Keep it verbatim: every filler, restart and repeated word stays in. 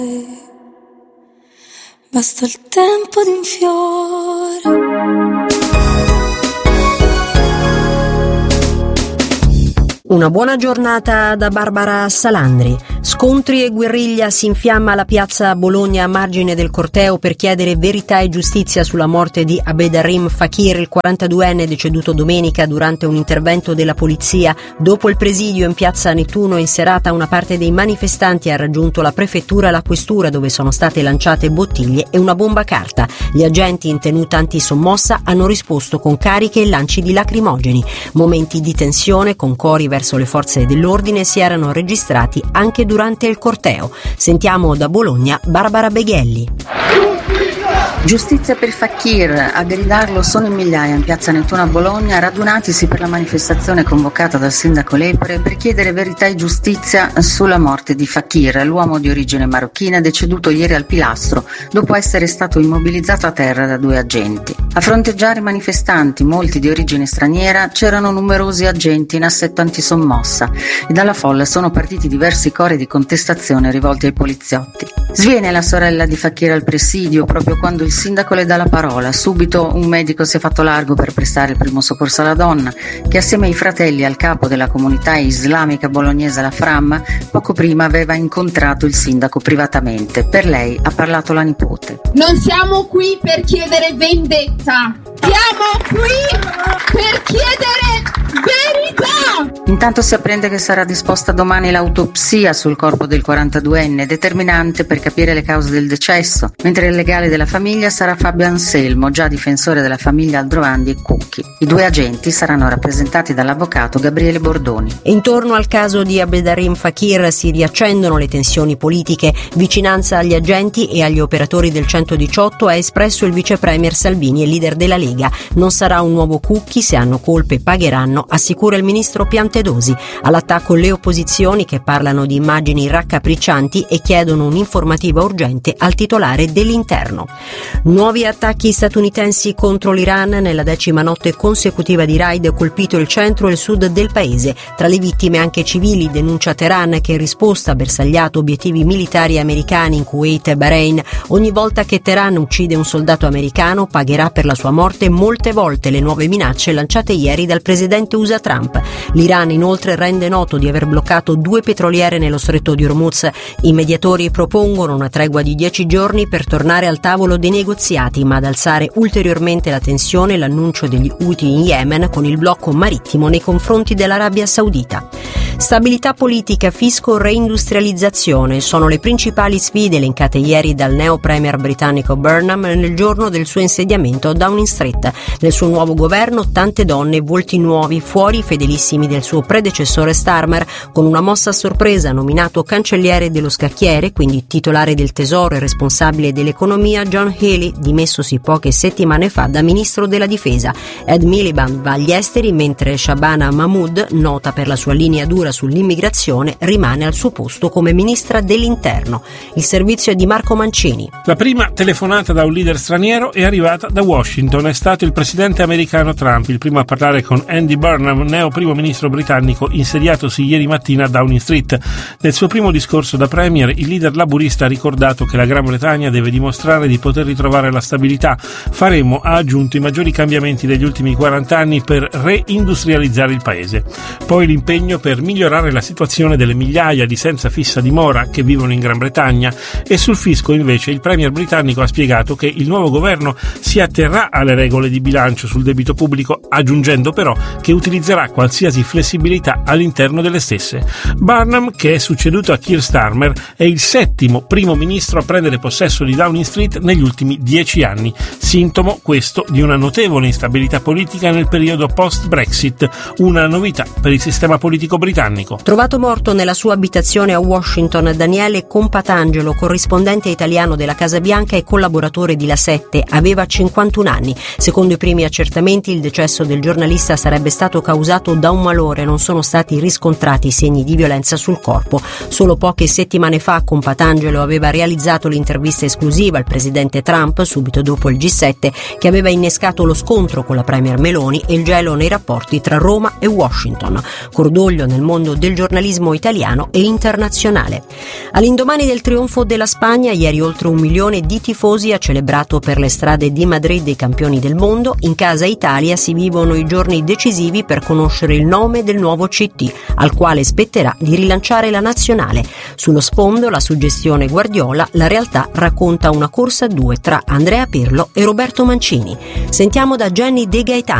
Basta il tempo di un fiore. Una buona giornata da Barbara Salandri. Scontri e guerriglia, si infiamma la piazza a Bologna a margine del corteo per chiedere verità e giustizia sulla morte di Abderrahim Fakir, il quarantaduenne deceduto domenica durante un intervento della polizia. Dopo il presidio in piazza Nettuno in serata, una parte dei manifestanti ha raggiunto la prefettura e la questura, dove sono state lanciate bottiglie e una bomba carta. Gli agenti in tenuta antisommossa hanno risposto con cariche e lanci di lacrimogeni. Momenti di tensione con cori verso le forze dell'ordine si erano registrati anche durante il corteo. Sentiamo da Bologna Barbara Beghelli. Giustizia per Fakir, a gridarlo sono in migliaia in piazza Nettuno a Bologna, radunatisi per la manifestazione convocata dal sindaco Lepre per chiedere verità e giustizia sulla morte di Fakir, l'uomo di origine marocchina deceduto ieri al Pilastro dopo essere stato immobilizzato a terra da due agenti. A fronteggiare i manifestanti, molti di origine straniera, c'erano numerosi agenti in assetto antisommossa e dalla folla sono partiti diversi cori di contestazione rivolti ai poliziotti. Sviene la sorella di Fakir al presidio proprio quando il Il sindaco le dà la parola. Subito un medico si è fatto largo per prestare il primo soccorso alla donna, che assieme ai fratelli e al capo della comunità islamica bolognese, la Fram, poco prima aveva incontrato il sindaco privatamente. Per lei ha parlato la nipote. Non siamo qui per chiedere vendetta, siamo qui per chiedere verità! Intanto si apprende che sarà disposta domani l'autopsia sul corpo del quarantaduenne, determinante per capire le cause del decesso, mentre il legale della famiglia sarà Fabio Anselmo, già difensore della famiglia Aldrovandi e Cucchi. I due agenti saranno rappresentati dall'avvocato Gabriele Bordoni. Intorno al caso di Abderrahim Fakir si riaccendono le tensioni politiche. Vicinanza agli agenti e agli operatori del centodiciotto ha espresso il vice premier Salvini e leader della Lega. Non sarà un nuovo Cucchi, se hanno colpe pagheranno, assicura il ministro Piantedosi. All'attacco le opposizioni, che parlano di immagini raccapriccianti e chiedono un'informativa urgente al titolare dell'interno. Nuovi attacchi statunitensi contro l'Iran. Nella decima notte consecutiva di raid colpito il centro e il sud del paese. Tra le vittime anche civili, denuncia Teheran, che in risposta ha bersagliato obiettivi militari americani in Kuwait e Bahrain. Ogni volta che Teheran uccide un soldato americano pagherà per la sua morte molte volte le nuove minacce lanciate ieri dal presidente U S A Trump. L'Iran inoltre rende noto di aver bloccato due petroliere nello stretto di Hormuz. I mediatori propongono una tregua di dieci giorni per tornare al tavolo dei negoziati, ma ad alzare ulteriormente la tensione l'annuncio degli Houthi in Yemen con il blocco marittimo nei confronti dell'Arabia Saudita. Stabilità politica, fisco, reindustrializzazione sono le principali sfide elencate ieri dal neo premier britannico Burnham nel giorno del suo insediamento a Downing Street. Nel suo nuovo governo tante donne e volti nuovi, fuori i fedelissimi del suo predecessore Starmer. Con una mossa a sorpresa nominato cancelliere dello scacchiere, quindi titolare del tesoro e responsabile dell'economia, John Healey, dimessosi poche settimane fa da ministro della difesa. Ed Miliband va agli esteri, mentre Shabana Mahmood, nota per la sua linea dura sull'immigrazione, rimane al suo posto come ministra dell'interno. Il servizio è di Marco Mancini. La prima telefonata da un leader straniero è arrivata da Washington. È stato il presidente americano Trump il primo a parlare con Andy Burnham, neo primo ministro britannico insediatosi ieri mattina a Downing Street. Nel suo primo discorso da premier, il leader laburista ha ricordato che la Gran Bretagna deve dimostrare di poter ritrovare la stabilità. Faremo, ha aggiunto, i maggiori cambiamenti degli ultimi quaranta anni per reindustrializzare il paese. Poi l'impegno per migliorare la situazione delle migliaia di senza fissa dimora che vivono in Gran Bretagna. E sul fisco invece il premier britannico ha spiegato che il nuovo governo si atterrà alle regole di bilancio sul debito pubblico, aggiungendo però che utilizzerà qualsiasi flessibilità all'interno delle stesse. Burnham, che è succeduto a Keir Starmer, è il settimo primo ministro a prendere possesso di Downing Street negli ultimi dieci anni, sintomo questo di una notevole instabilità politica nel periodo post-Brexit, una novità per il sistema politico britannico. Trovato morto nella sua abitazione a Washington, Daniele Compatangelo, corrispondente italiano della Casa Bianca e collaboratore di La Sette, aveva cinquantuno anni. Secondo i primi accertamenti, il decesso del giornalista sarebbe stato causato da un malore, non sono stati riscontrati segni di violenza sul corpo. Solo poche settimane fa Compatangelo aveva realizzato l'intervista esclusiva al presidente Trump subito dopo il G sette, che aveva innescato lo scontro con la premier Meloni e il gelo nei rapporti tra Roma e Washington. Cordoglio nel mondo mondo del giornalismo italiano e internazionale. All'indomani del trionfo della Spagna, ieri oltre un milione di tifosi ha celebrato per le strade di Madrid i campioni del mondo. In casa Italia si vivono i giorni decisivi per conoscere il nome del nuovo C T, al quale spetterà di rilanciare la nazionale. Sullo sfondo la suggestione Guardiola, la realtà racconta una corsa a due tra Andrea Pirlo e Roberto Mancini. Sentiamo da Jenny De Gaetani.